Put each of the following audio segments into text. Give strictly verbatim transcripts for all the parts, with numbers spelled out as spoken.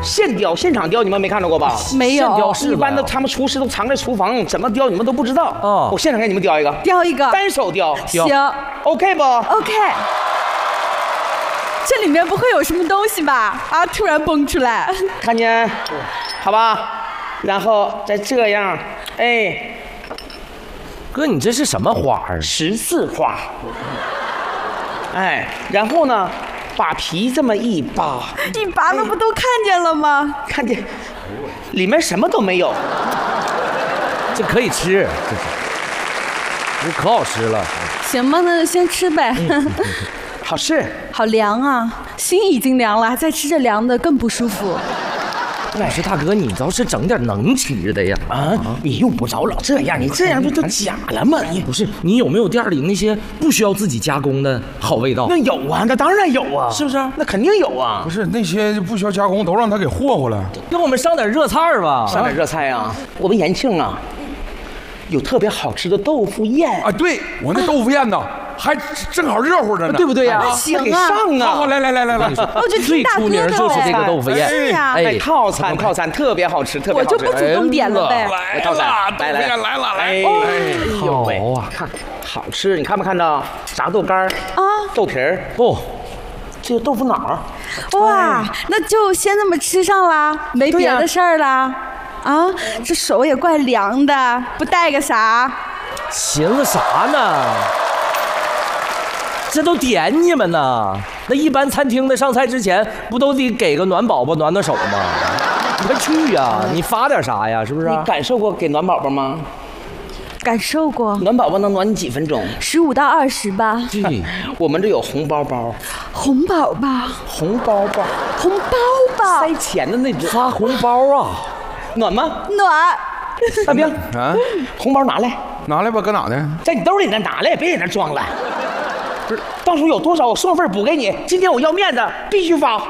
现雕、现场雕，你们没看到过吧？ 没有。 雕是一般的他们厨师都藏在厨房，怎么雕你们都不知道。 哦， 我现场给你们雕一个， 雕一个， 单手雕。 行 ，OK 不 ？OK。这里面不会有什么东西吧？啊，突然蹦出来。 看见，好吧？然后再这样，哎， 哥，你这是什么花儿？ 十字花。哎，然后呢，把皮这么一扒， 一扒那不都看见了吗？ 看见，里面什么都没有。 这可以吃，这是，这可好吃了。 行吧，那就先吃呗。 嗯、 好吃。 好凉啊，心已经凉了，再吃这凉的更不舒服。 我说大哥，你倒是整点能吃的呀！ 啊，你用不着老这样，你这样不就假了吗？你不是，你有没有店里那些不需要自己加工的好味道？ 那有啊，那当然有啊， 是不是？ 那肯定有啊。 不是那些不需要加工，都让他给霍霍了。 给我们上点热菜吧， 上点热菜啊！我们延庆啊，有特别好吃的豆腐宴啊！对，我那豆腐宴呢，还正好热乎着呢， 对不对呀？ 行啊， 给上啊！ 好好，来来来来来， 我就最出名就是这个豆腐宴， 是呀， 哎，套餐套餐特别好吃，特别好吃。 我就不主动点了呗。 来套餐， 来来来来了，来！ 哎呦喂，看好吃，你看没看到？炸豆干啊，豆皮儿哦， 这个豆腐脑。 哇，那就先这么吃上啦，没别的事儿啦。啊，这手也怪凉的，不带个啥？ 寻思啥呢？这都点你们呢。那一般餐厅的上菜之前，不都得给个暖宝宝暖暖手吗？你快去呀！你发点啥呀？是不是？ 你感受过给暖宝宝吗？ 感受过。 暖宝宝能暖你几分钟？ 十五到二十吧。 对， 我们这有红包包。 红宝宝。 红包包。 红包包。 塞钱的那种。 发红包啊？ 暖吗？ 暖。 大兵啊， 红包拿来。 拿来吧，搁哪呢？ 在你兜里呢，拿来，别在那装了。不是，到时候有多少我双份补给你。今天我要面子，必须发。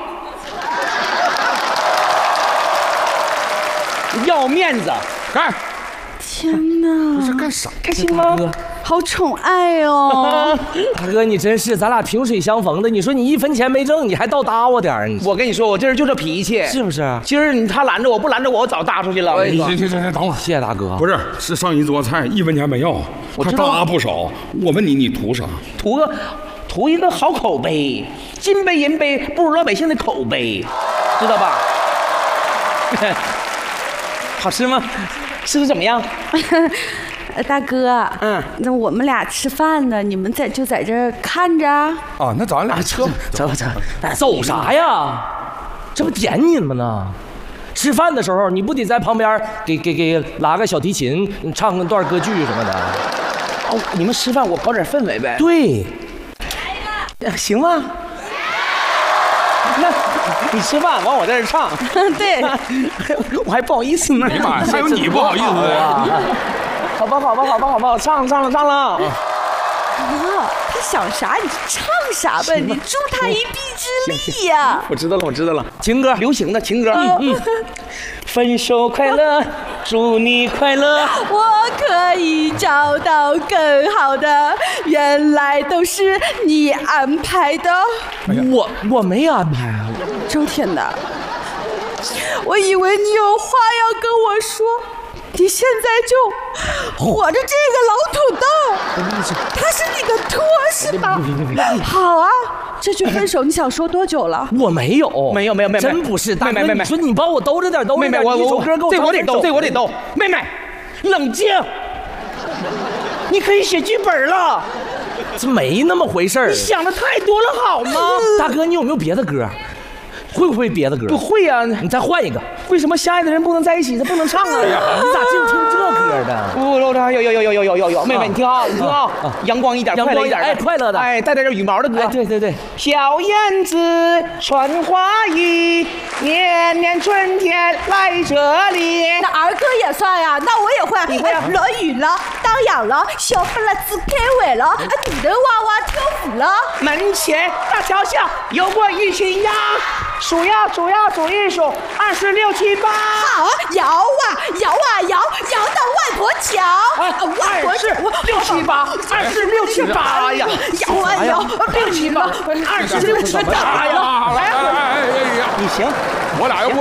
要面子， 干！ 天哪！ 这是干啥？ 开心吗？ 好宠爱哦！ 大哥，你真是，咱俩萍水相逢的。你说你一分钱没挣，你还倒搭我点儿。 我跟你说，我这人就这脾气， 是不是？ 今儿你他拦着我，不拦着我，我早搭出去了。 行行行行，等会儿， 谢谢大哥。 不是，是上一桌菜一分钱没要，他搭不少。我问你，你图啥？ 图个图一个好口碑，金杯银杯不如老百姓的口碑，知道吧？好吃吗？吃的怎么样？ 大哥， 嗯， 那我们俩吃饭呢，你们在就在这儿看着啊。 啊，那咱俩走走走， 走啥呀？这不点你们呢？吃饭的时候你不得在旁边给给给拉个小提琴，唱个段歌剧什么的？ 哦，你们吃饭我搞点氛围呗。 对， 行吗？那你吃饭完我在这唱。 对， 我还不好意思呢。 哎呀妈呀，还有你不好意思啊？ 好吧，好吧，好吧，好吧，唱了，唱了，唱了。 啊，他想啥你就唱啥呗，你助他一臂之力呀。 我知道了，我知道了， 情歌， 流行的情歌。嗯嗯。分手快乐，祝你快乐。 我可以找到更好的，原来都是你安排的。 我我没安排啊。 周天的，我以为你有话要跟我说。你现在就火着这个老土豆，他是你个托是吧？好啊，这句分手你想说多久了？ 我没有， 没有，没有，妹妹， 真不是。大哥， 妹妹，妹妹， 你说你帮我兜着点，兜着点。 妹妹，我一首歌给我这我得兜，这我得兜。妹妹，冷静，你可以写剧本了。 这没那么回事儿。 你想的太多了好吗？ 大哥，你有没有别的歌？会不会别的歌？ 不会呀、啊， 你再换一个。 为什么相爱的人不能在一起？他不能唱啊！ 你咋净听这歌的？ 不，有有有有有有有有，妹妹你听啊，你听啊，阳光一点， 阳光一点，哎，快乐的， 哎，带点羽毛的歌。 哎，对对对。 小燕子穿花衣，年年春天来这里。 那儿歌也算呀，那我也会。 你会啊？ 落雨了，当阳了，小不拉子开会了，女的娃娃跳舞了。 门前大桥下游过一群鸭，数呀数呀数一数，二十六七八。 好，摇啊摇啊摇，摇到外婆桥。 外婆是六七八，二十六七八呀， 摇啊摇， 六七八，二十六七八呀。 哎呀， 你行， 我俩要不。